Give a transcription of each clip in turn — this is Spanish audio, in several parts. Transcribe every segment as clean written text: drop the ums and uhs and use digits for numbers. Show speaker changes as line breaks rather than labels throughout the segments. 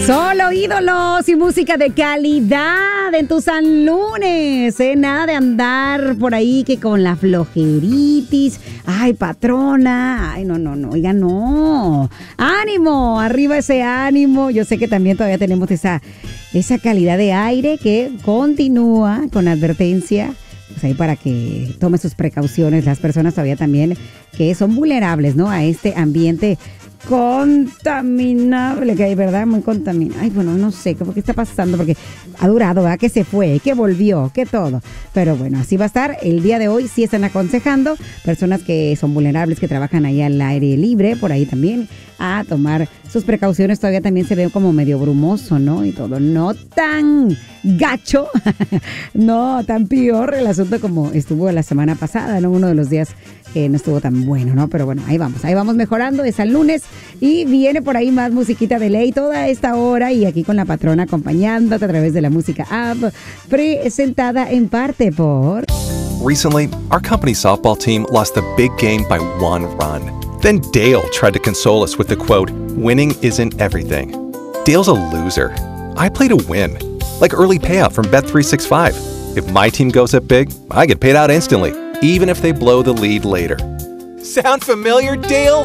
Solo ídolos y música de calidad en tu San Lunes, Nada de andar por ahí que con la flojeritis. Ay, patrona. Ay, no. Oiga, no. Ánimo, arriba ese ánimo. Yo sé que también todavía tenemos esa calidad de aire que continúa con advertencia. Pues ahí para que tome sus precauciones las personas todavía también que son vulnerables, ¿no? A este ambiente contaminable que hay, ¿verdad? Muy contaminado. Ay, bueno, no sé qué está pasando porque ha durado, ¿verdad? Que se fue, que volvió, que todo. Pero bueno, así va a estar. El día de hoy sí están aconsejando personas que son vulnerables, que trabajan ahí al aire libre, por ahí también, a tomar sus precauciones. Todavía también se ve como medio brumoso, ¿no? Y todo. No tan gacho, no tan peor el asunto como estuvo la semana pasada, ¿no? Uno de los días que no estuvo tan bueno, ¿no? Pero bueno, ahí vamos mejorando. Es el lunes y viene por ahí más musiquita de ley toda esta hora y aquí con la patrona acompañándote a través de la música app, presentada en parte por...
Recently, our company softball team lost the big game by 1 run. Then Dale tried to console us with the quote, "Winning isn't everything." Dale's a loser. I play to win, like early payout from Bet365. If my team goes up big, I get paid out instantly, even if they blow the lead later. Sound familiar, Dale?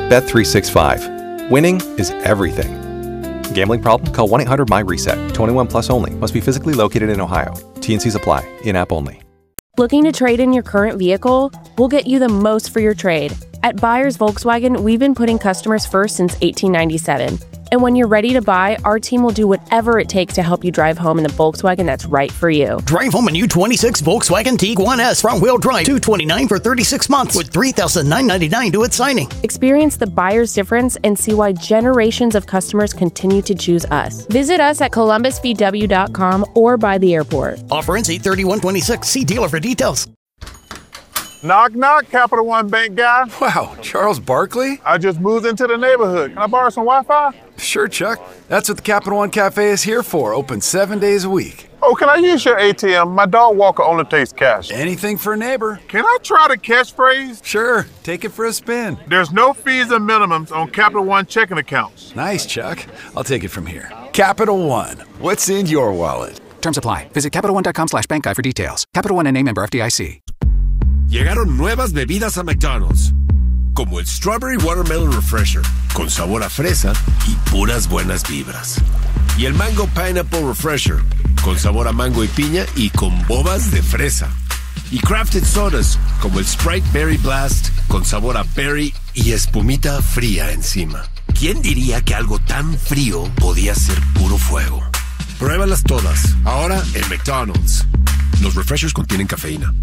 Bet365. Winning is everything. Gambling problem? Call 1-800-MY-RESET. 21 plus only. Must be physically located in Ohio. T&Cs apply. In-app only.
Looking to trade in your current vehicle? We'll get you the most for your trade. At Buyers Volkswagen, we've been putting customers first since 1897. And when you're ready to buy, our team will do whatever it takes to help you drive home in the Volkswagen that's right for you.
Drive home a new 26 Volkswagen Tiguan S front-wheel drive, $229 for 36 months with $3,999 due at signing.
Experience the buyer's difference and see why generations of customers continue to choose us. Visit us at columbusvw.com or by the airport.
Offer ends 8/31/26. See dealer for details.
Knock, knock, Capital One Bank guy.
Wow, Charles Barkley?
I just moved into the neighborhood. Can I borrow some Wi-Fi?
Sure, Chuck. That's what the Capital One Cafe is here for, open 7 days a week.
Oh, can I use your ATM? My dog Walker only takes cash.
Anything for a neighbor.
Can I try the catchphrase?
Sure, take it for a spin.
There's no fees and minimums on Capital One checking accounts.
Nice, Chuck. I'll take it from here. Capital One, what's in your wallet?
Terms apply. Visit CapitalOne.com/bankguy for details. Capital One N.A. member FDIC.
Llegaron nuevas bebidas a McDonald's, como el Strawberry Watermelon Refresher, con sabor a fresa y puras buenas vibras. Y el Mango Pineapple Refresher, con sabor a mango y piña y con bobas de fresa. Y crafted sodas, como el Sprite Berry Blast, con sabor a berry y espumita fría encima. ¿Quién diría que algo tan frío podía ser puro fuego? Pruébalas todas, ahora en McDonald's. Los refreshers contienen cafeína.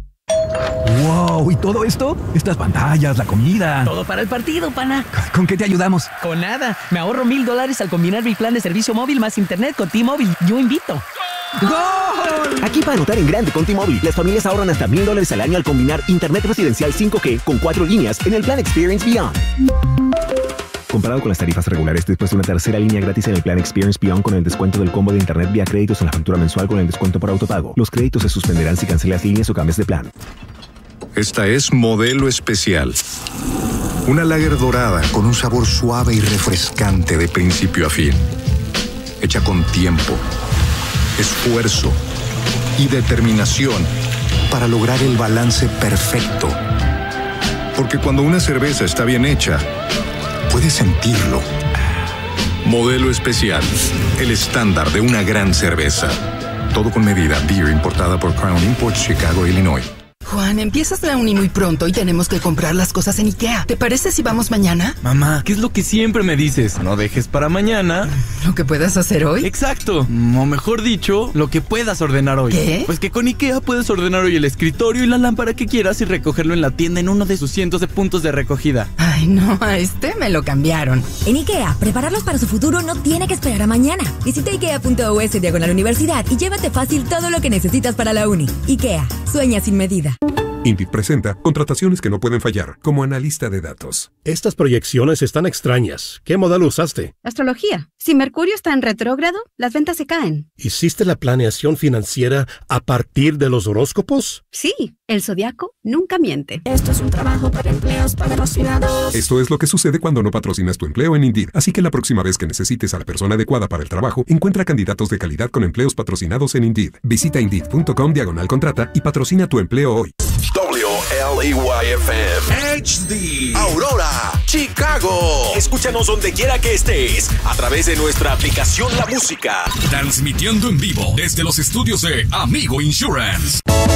¡Wow! ¿Y todo esto? Estas pantallas, la comida.
Todo para el partido, pana.
¿Con qué te ayudamos?
Con nada. Me ahorro $1,000 al combinar mi plan de servicio móvil más internet con T-Mobile. Yo invito.
¡Gol! Aquí para anotar en grande con T-Mobile, las familias ahorran hasta $1,000 al año al combinar internet residencial 5G con 4 líneas en el plan Experience Beyond. Comparado con las tarifas regulares, después de una tercera línea gratis en el plan Experience Beyond con el descuento del combo de internet vía créditos en la factura mensual con el descuento por autopago. Los créditos se suspenderán si cancelas líneas o cambias de plan.
Esta es Modelo Especial. Una lager dorada con un sabor suave y refrescante de principio a fin. Hecha con tiempo, esfuerzo y determinación para lograr el balance perfecto. Porque cuando una cerveza está bien hecha, puedes sentirlo. Modelo Especial, el estándar de una gran cerveza. Todo con medida. Beer importada por Crown Imports, Chicago, Illinois.
Juan, empiezas la uni muy pronto y tenemos que comprar las cosas en IKEA. ¿Te parece si vamos mañana?
Mamá, ¿qué es lo que siempre me dices? No dejes para mañana
¿lo que puedas hacer hoy?
Exacto, o mejor dicho, lo que puedas ordenar hoy.
¿Qué?
Pues que con IKEA puedes ordenar hoy el escritorio y la lámpara que quieras y recogerlo en la tienda en uno de sus cientos de puntos de recogida.
Ay, no, a este me lo cambiaron.
En IKEA, prepararlos para su futuro no tiene que esperar a mañana. Visita ikea.us/universidad y llévate fácil todo lo que necesitas para la uni. IKEA, sueña sin medida.
Indeed presenta contrataciones que no pueden fallar, como analista de datos.
Estas proyecciones están extrañas. ¿Qué modelo usaste?
Astrología. Si Mercurio está en retrógrado, las ventas se caen.
¿Hiciste la planeación financiera a partir de los horóscopos?
Sí, el zodiaco nunca miente.
Esto es un trabajo para empleos patrocinados.
Esto es lo que sucede cuando no patrocinas tu empleo en Indeed. Así que la próxima vez que necesites a la persona adecuada para el trabajo, encuentra candidatos de calidad con empleos patrocinados en Indeed. Visita Indeed.com/contrata y patrocina tu empleo hoy.
WLEYFM HD Aurora, Chicago. Escúchanos donde quiera que estés a través de nuestra aplicación La Música.
Transmitiendo en vivo desde los estudios de Amigo Insurance.